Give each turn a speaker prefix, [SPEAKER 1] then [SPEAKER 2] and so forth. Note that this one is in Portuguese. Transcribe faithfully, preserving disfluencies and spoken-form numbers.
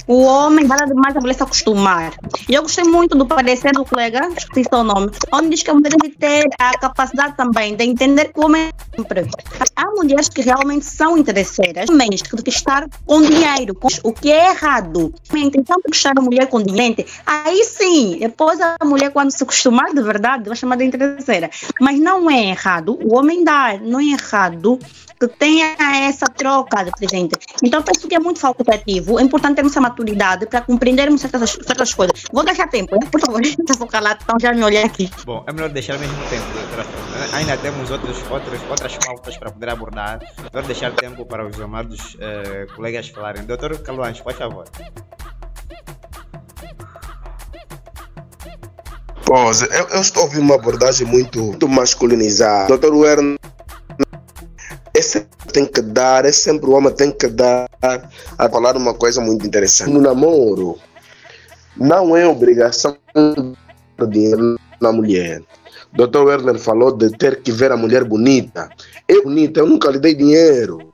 [SPEAKER 1] O homem vai dar demais a mulher se acostumar. E eu gostei muito do parecer do colega, esqueci o nome, onde diz que a mulher deve ter a capacidade também de entender que o homem é sempre. Há mulheres que realmente são interesseiras, homens que têm que estar com dinheiro, com o que é errado. A intenção de gostar da mulher com dinheiro, aí sim, depois a mulher, quando se acostumar de verdade, vai chamar de interesseira. Mas não é errado, o homem dá, não é errado que tenha essa troca de presente. Então, eu penso que é muito facultativo. É importante termos essa maturidade para compreendermos certas, certas coisas. Vou deixar tempo, né? Por favor, eu vou calar, então já me olhei aqui.
[SPEAKER 2] Bom, é melhor deixar mesmo tempo, doutora. Ainda temos outros, outros, outras pautas para poder abordar. Melhor deixar tempo para os amados uh, colegas falarem. Doutor Caluange, por favor.
[SPEAKER 3] Pois, eu, eu estou ouvindo uma abordagem muito, muito masculinizada. doutor Werner, é sempre tem que dar, é sempre o homem tem que dar, a falar uma coisa muito interessante. No namoro, não é obrigação de dinheiro na mulher. doutor Werner falou de ter que ver a mulher bonita. É bonita, eu nunca lhe dei dinheiro.